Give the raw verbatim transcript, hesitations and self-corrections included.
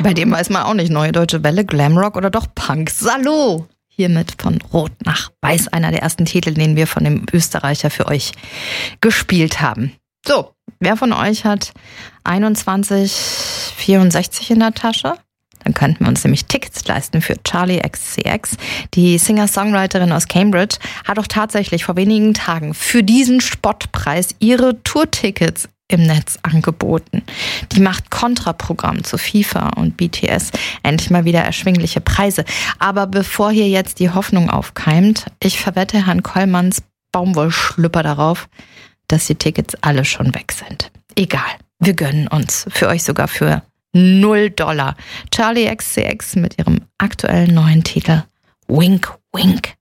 Bei dem weiß man auch nicht, Neue Deutsche Welle, Glamrock oder doch Punk. Salo! Hiermit von Rot nach Weiß, einer der ersten Titel, den wir von dem Österreicher für euch gespielt haben. So, wer von euch hat einundzwanzig vierundsechzig in der Tasche? Dann könnten wir uns nämlich Tickets leisten für Charli X C X. Die Singer-Songwriterin aus Cambridge hat auch tatsächlich vor wenigen Tagen für diesen Spottpreis ihre Tourtickets im Netz angeboten. Die macht Kontraprogramm zu FIFA und B T S. Endlich mal wieder erschwingliche Preise. Aber bevor hier jetzt die Hoffnung aufkeimt, ich verwette Herrn Kollmanns Baumwollschlüpper darauf, dass die Tickets alle schon weg sind. Egal, wir gönnen uns. Für euch sogar für null Dollar. Charli X C X mit ihrem aktuellen neuen Titel Wink Wink.